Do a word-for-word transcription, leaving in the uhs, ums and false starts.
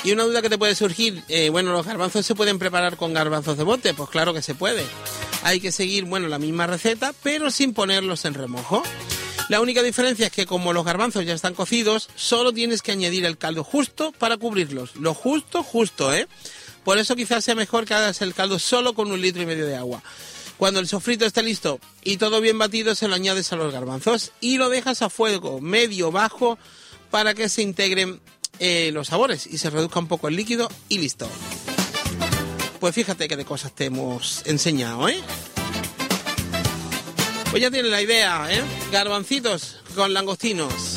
Y una duda que te puede surgir, eh, bueno, ¿los garbanzos se pueden preparar con garbanzos de bote? Pues claro que se puede. Hay que seguir, bueno, la misma receta, pero sin ponerlos en remojo. La única diferencia es que como los garbanzos ya están cocidos, solo tienes que añadir el caldo justo para cubrirlos. Lo justo, justo, ¿eh? Por eso quizás sea mejor que hagas el caldo solo con un litro y medio de agua. Cuando el sofrito esté listo y todo bien batido, se lo añades a los garbanzos y lo dejas a fuego medio bajo para que se integren eh, los sabores y se reduzca un poco el líquido y listo. Pues fíjate que de cosas te hemos enseñado, ¿eh? Pues ya tienes la idea, ¿eh? Garbancitos con langostinos.